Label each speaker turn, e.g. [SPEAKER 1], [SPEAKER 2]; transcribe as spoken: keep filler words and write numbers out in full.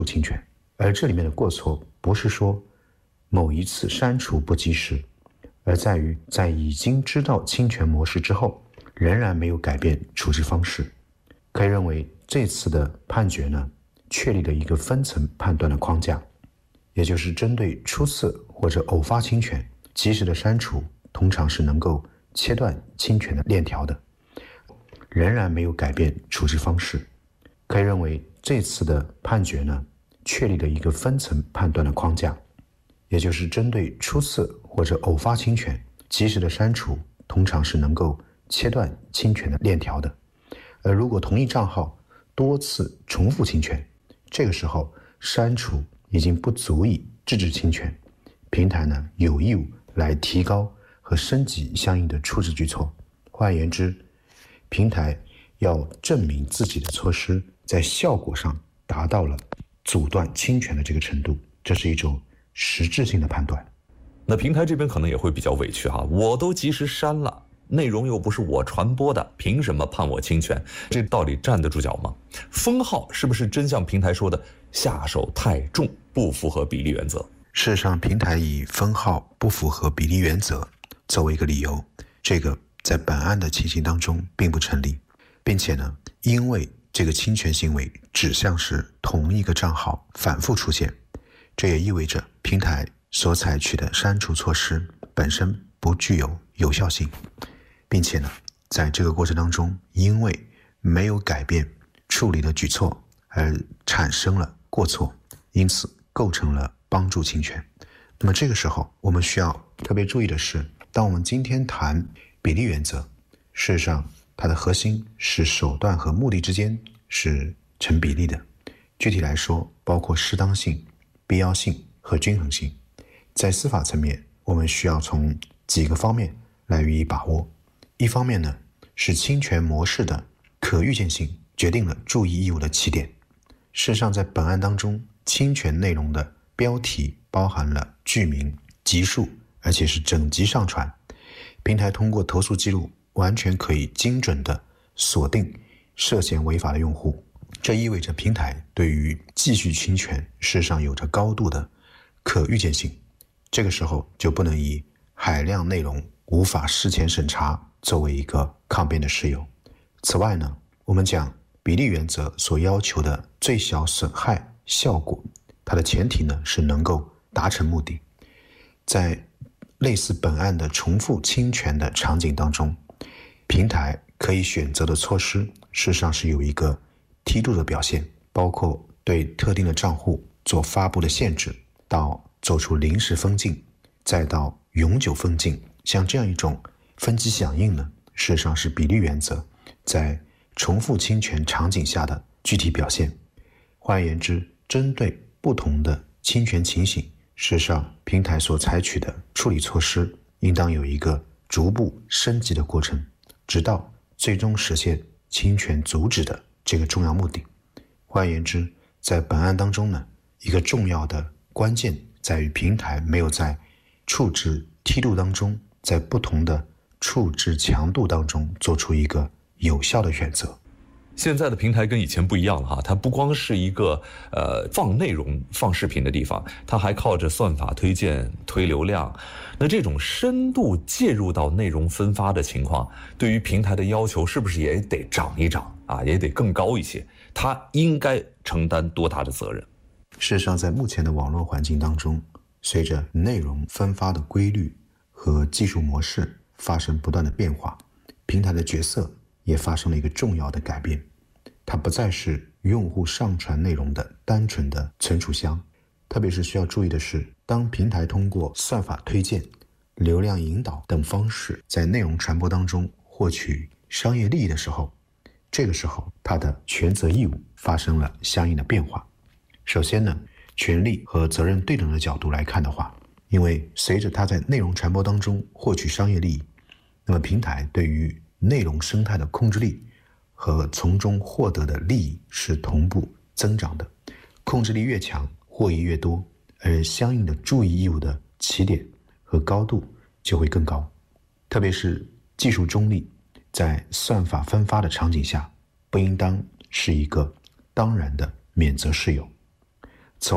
[SPEAKER 1] 侵权。而这里面的过错不是说某一次删除不及时，而在于在已经知道侵权模式之后，仍然没有改变处置方式。可以认为这次的判决呢，确立了一个分层判断的框架，也就是针对初次或者偶发侵权，及时的删除通常是能够切断侵权的链条的，仍然没有改变处置方式。可以认为这次的判决呢，确立了一个分层判断的框架，也就是针对初次或者偶发侵权，及时的删除通常是能够切断侵权的链条的。而如果同一账号多次重复侵权，这个时候删除已经不足以制止侵权，平台呢有义务来提高和升级相应的处置举措。换言之，平台要证明自己的措施在效果上达到了阻断侵权的这个程度，这是一种实质性的判断。
[SPEAKER 2] 那平台这边可能也会比较委屈哈，我都及时删了，内容又不是我传播的，凭什么判我侵权？这到底站得住脚吗？封号是不是真像平台说的下手太重，不符合比例原则？
[SPEAKER 1] 事实上，平台以封号不符合比例原则作为一个理由，这个在本案的情形当中并不成立，并且呢，因为这个侵权行为指向是同一个账号反复出现，这也意味着平台所采取的删除措施本身不具有有效性，并且呢，在这个过程当中，因为没有改变处理的举措而产生了过错，因此构成了帮助侵权。那么这个时候我们需要特别注意的是，当我们今天谈比例原则，事实上它的核心是手段和目的之间是成比例的。具体来说，包括适当性、必要性和均衡性。在司法层面，我们需要从几个方面来予以把握。一方面呢，是侵权模式的可预见性决定了注意义务的起点。事实上，在本案当中，侵权内容的标题包含了剧名、集数，而且是整集上传。平台通过投诉记录完全可以精准地锁定涉嫌违法的用户，这意味着平台对于继续侵权事实上有着高度的可预见性。这个时候就不能以海量内容无法事前审查作为一个抗辩的事由。此外呢，我们讲比例原则所要求的最小损害效果，它的前提呢是能够达成目的。在类似本案的重复侵权的场景当中，平台可以选择的措施事实上是有一个梯度的表现，包括对特定的账户做发布的限制，到做出临时封禁，再到永久封禁。像这样一种分级响应呢，事实上是比例原则在重复侵权场景下的具体表现。换言之，针对不同的侵权情形，事实上平台所采取的处理措施应当有一个逐步升级的过程，直到最终实现侵权阻止的这个重要目的。换言之，在本案当中呢，一个重要的关键在于平台没有在处置梯度当中，在不同的处置强度当中做出一个有效的选择。
[SPEAKER 2] 现在的平台跟以前不一样了哈，它不光是一个呃放内容、放视频的地方，它还靠着算法推荐、推流量。那这种深度介入到内容分发的情况，对于平台的要求是不是也得涨一涨啊？也得更高一些？它应该承担多大的责任？
[SPEAKER 1] 事实上，在目前的网络环境当中，随着内容分发的规律和技术模式发生不断的变化，平台的角色也发生了一个重要的改变。它不再是用户上传内容的单纯的存储箱，特别是需要注意的是，当平台通过算法推荐、流量引导等方式在内容传播当中获取商业利益的时候，这个时候它的权责义务发生了相应的变化。首先呢，权利和责任对等的角度来看的话，因为随着它在内容传播当中获取商业利益，那么平台对于内容生态的控制力和从中获得的利益是同步增长的，控制力越强，获益越多，而相应的注意义务的起点和高度就会更高。特别是技术中立，在算法分发的场景下，不应当是一个当然的免责事由。